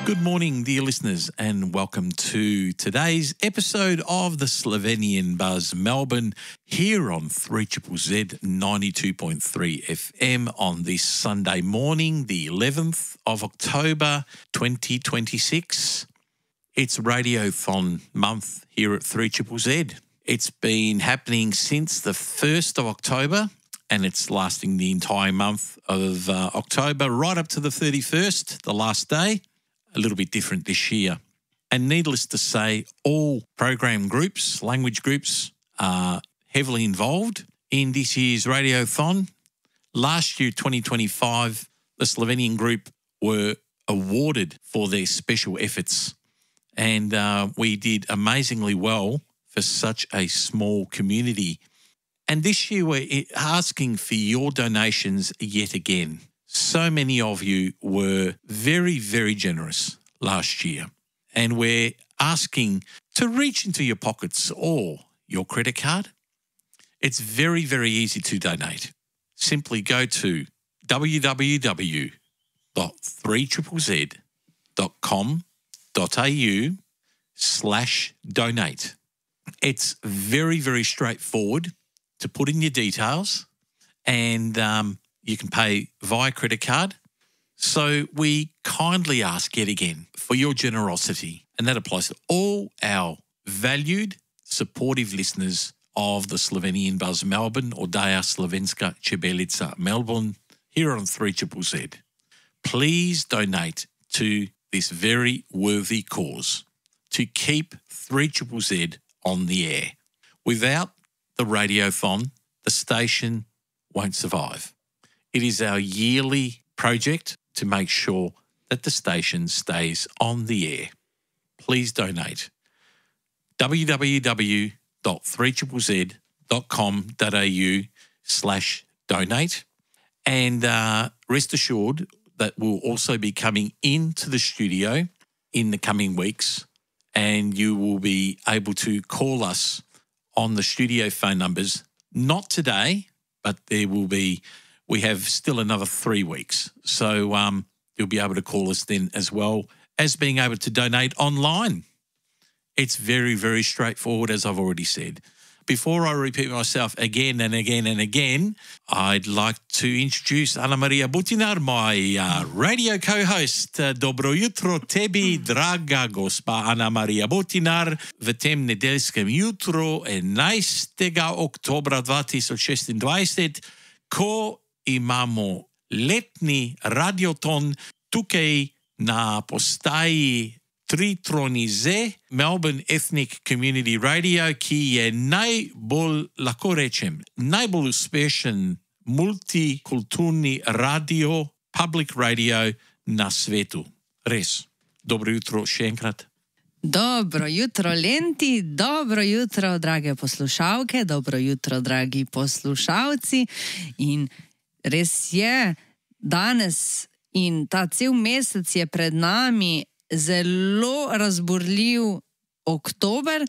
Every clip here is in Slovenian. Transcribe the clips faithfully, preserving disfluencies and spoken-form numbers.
Good morning, dear listeners, and welcome to today's episode of the Slovenian Buzz Melbourne here on three Z Z Z ninety-two point three F M on this Sunday morning, the eleventh of October twenty twenty-six. It's Radiothon month here at three Z Z Z. It's been happening since the first of October and it's lasting the entire month of uh, October right up to the thirty-first, the last day. A little bit different this year. And needless to say, all program groups, language groups, are heavily involved in this year's Radiothon. Last year, twenty twenty-five, the Slovenian group were awarded for their special efforts. And uh, we did amazingly well for such a small community. And this year, we're asking for your donations yet again. So many of you were very, very generous last year, and we're asking to reach into your pockets or your credit card. It's very, very easy to donate. Simply go to w w w dot three z z z dot com dot a u slash donate. It's very, very straightforward to put in your details, and um, you can pay via credit card. So we kindly ask yet again for your generosity, and that applies to all our valued, supportive listeners of the Slovenian Buzz Melbourne, Oddaja Slovenska Čebelica Melbourne, here on three Z Z Z. Please donate to this very worthy cause to keep three Z Z Z on the air. Without the Radiothon, the station won't survive. It is our yearly project to make sure that the station stays on the air. Please donate. w w w dot three z z z dot com dot a u slash donate. And uh, rest assured that we'll also be coming into the studio in the coming weeks, and you will be able to call us on the studio phone numbers. Not today, but there will be... We have still another three weeks. So um, you'll be able to call us then, as well as being able to donate online. It's very, very straightforward, as I've already said. Before I repeat myself again and again and again, I'd like to introduce Ana Maria Butinar, my uh, radio co-host. Uh, Dobro jutro tebi, draga gospa Ana Maria Butinar, v tem nedeljskem jutru enajstega oktobra dva tisoč šestindvajset, ko imamo letni radioton tukaj na postaji tri Z, Melbourne Ethnic Community Radio, ki je najbolj, lahko rečem, najbolj uspešen multikulturni radio, public radio na svetu. Res. Dobro jutro še enkrat. Dobro jutro, Lenti, dobro jutro, drage poslušalke, dobro jutro, dragi poslušalci. In res je, danes in ta cel mesec je pred nami zelo razburljiv oktober,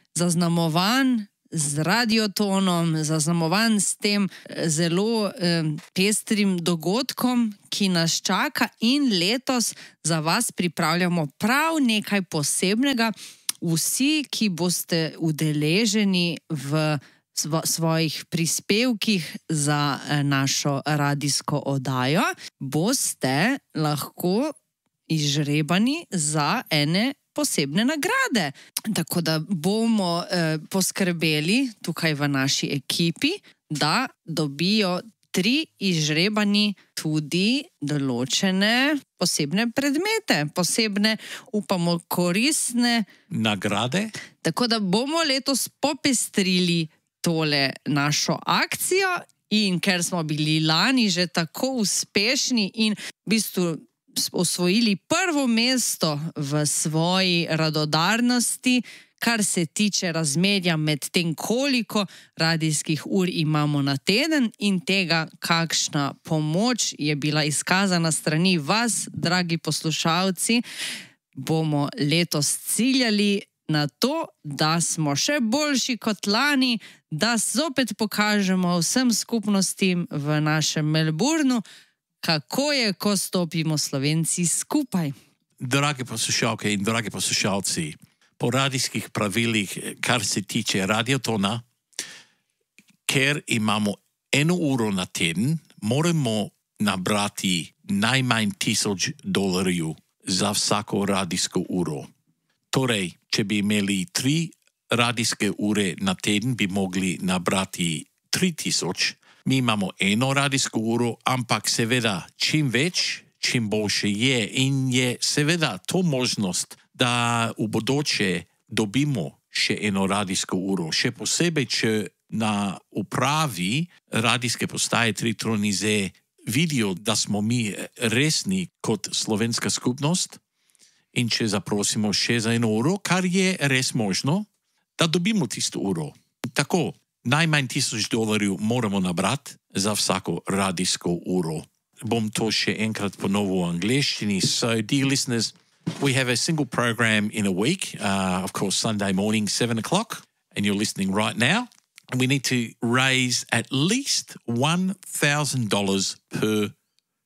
zaznamovan z radiotonom, zaznamovan s tem zelo eh, pestrim dogodkom, ki nas čaka, in letos za vas pripravljamo prav nekaj posebnega. Vsi, ki boste udeleženi v svojih prispevkih za našo radijsko oddajo, boste lahko izžrebani za ene posebne nagrade. Tako da bomo eh, poskrbeli tukaj v naši ekipi, da dobijo tri izžrebani tudi določene posebne predmete, posebne, upamo, koristne nagrade. Tako da bomo letos popestrili tole našo akcijo, in ker smo bili lani že tako uspešni in v bistvu osvojili prvo mesto v svoji radodarnosti, kar se tiče razmerja med tem, koliko radijskih ur imamo na teden, in tega, kakšna pomoč je bila izkazana strani vas, dragi poslušalci, bomo letos ciljali na to, da smo še boljši kot lani, da zopet pokažemo vsem skupnostim v našem Melbournu, kako je, ko stopimo Slovenci skupaj. drage poslušalke in drage poslušalci, po radijskih pravilih, kar se tiče radiotona, ker imamo eno uro na teden, moramo nabrati najmanj tisoč dolarjev za vsako radijsko uro. Torej, če bi imeli tri radijske ure na teden, bi mogli nabrati tri tisoč. Mi imamo eno radijsko uro, ampak seveda čim več, čim boljše je in je seveda to možnost, da v bodoče dobimo še eno radijsko uro. Še posebej, če na upravi radijske postaje Tritronize vidijo, da smo mi resni kot slovenska skupnost in če zaprosimo še za eno uro, kar je res možno, da dobimo tisto uro. Tako, najmanj tisoč dolarjev moramo nabrati za vsako radijsko uro. Bom to še enkrat ponovil v angleščini. So, dear listeners, we have a single program in a week, uh, of course, Sunday morning, seven o'clock, and you're listening right now. And we need to raise at least one thousand dollars per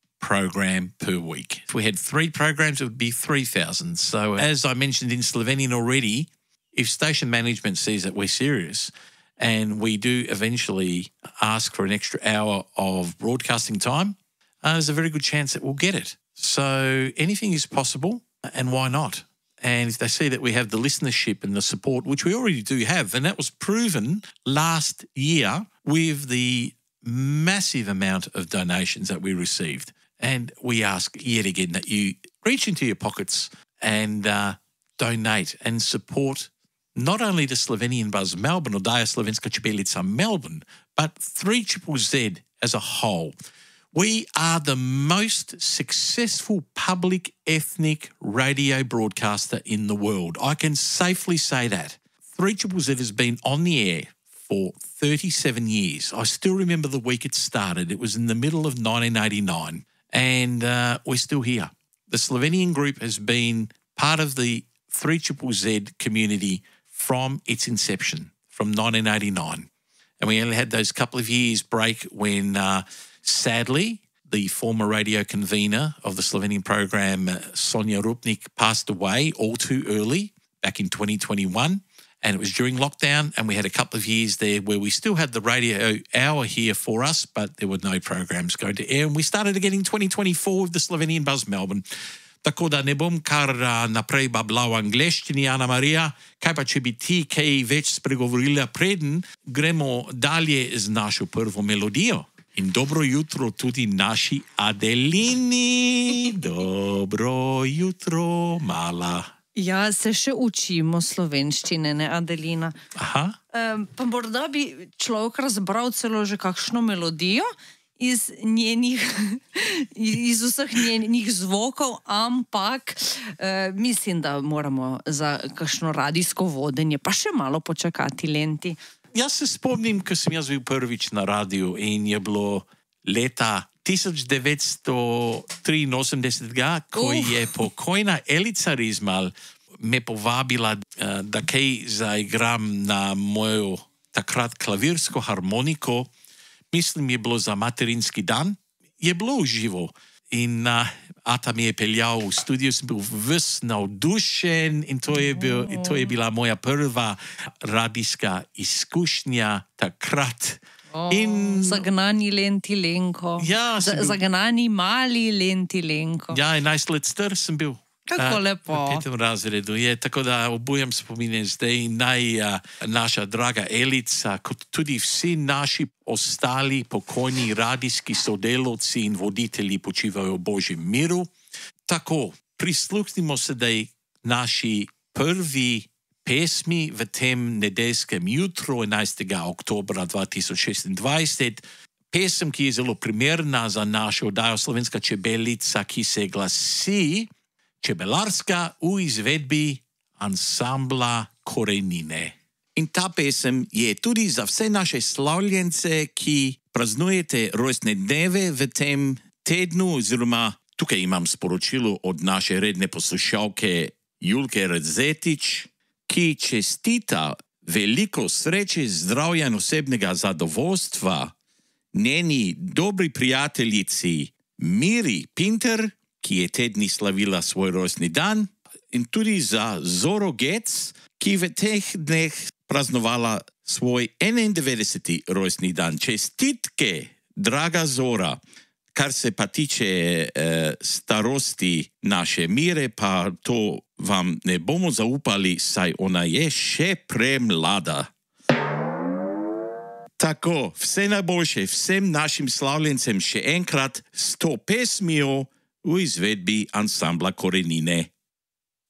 program per week. If we had three programs, it would be three thousand dollars. So as I mentioned in Slovenian already, if station management sees that we're serious and we do eventually ask for an extra hour of broadcasting time, uh, there's a very good chance that we'll get it. So anything is possible, and why not? And if they see that we have the listenership and the support, which we already do have, and that was proven last year with the massive amount of donations that we received. And we ask yet again that you reach into your pockets and uh, donate and support not only the Slovenian Buzz Melbourne or Daja Slovenska Čebelica Melbourne, but three Triple Z as a whole. We are the most successful public ethnic radio broadcaster in the world. I can safely say that. three Triple Z has been on the air for thirty-seven years. I still remember the week it started. It was in the middle of nineteen eighty-nine, and uh, we're still here. The Slovenian group has been part of the three Triple Z community from its inception, from nineteen eighty-nine. And we only had those couple of years break when... Uh, Sadly, the former radio convener of the Slovenian program, Sonja Rupnik, passed away all too early back in twenty twenty-one. And it was during lockdown, and we had a couple of years there where we still had the radio hour here for us, but there were no programs going to air. And we started again in twenty twenty-four with the Slovenian Buzz Melbourne. Tako da ne bom kar naprej bablal v angleščini, Ana Marija, kaj pa če bi ti kaj več spregovorila preden, gremo dalje z našo prvo melodijo. In dobro jutro tudi naši Adelini. Dobro jutro, mala. Ja, se še učimo slovenščine, ne, Adelina? Aha. Um, pa morda bi človek razbral celo že kakšno melodijo iz njenih, iz vseh njenih zvokov, ampak uh, mislim, da moramo za kakšno radijsko vodenje pa še malo počakati, Lenti. Jaz se spomnim, ko sem jaz bil prvič na radiju in je bilo leta tisoč devetsto triinosemdeset, ko uh. je pokojna Elica Rizmal me povabila, da kaj zaigram na mojo takrat klavirsko harmoniko. Mislim, je bilo za materinski dan. Je bilo uživo. In uh, Ata mi je peljal v studio, sem bil ves navdušen in to je, bil, oh. to je bila moja prva radijska izkušnja takrat. Oh, in, zagnani Lenti Lenko. Ja, Z, bil, zagnani mali Lenti Lenko. Ja, enajst let star sem bil. Kako lepo. V petem razredu je, tako da obujam spomine zdaj naj a, naša draga Elica, kot tudi vsi naši ostali pokojni radijski sodelavci in voditelji počivajo v Božjem miru. Tako, prisluhnimo sedaj naši prvi pesmi v tem nedeljskem jutru, enajstega oktobra dva tisoč šestindvajset. Pesem, ki je zelo primerna za našo oddajo Slovenska čebelica, ki se glasi Čebelarska v izvedbi ansambla Korenine. In ta pesem je tudi za vse naše slavljence, ki praznujete rojstne dneve v tem tednu, oziroma tukaj imam sporočilo od naše redne poslušalke Julke Radzetič, ki čestita veliko sreče, zdravja in osebnega zadovoljstva njeni dobri prijateljici Miri Pinter ki je te dni slavila svoj rojstni dan, in tudi za Zoro Gec, ki v teh dneh praznovala svoj enaindevetdeseti rojstni dan. Čestitke, draga Zora. Kar se pa tiče eh, starosti naše Mire, pa to vam ne bomo zaupali, saj ona je še premlada. Tako, vse najboljše vsem našim slavljencem še enkrat s to pesmijo v izvedbi ansambla Korenine.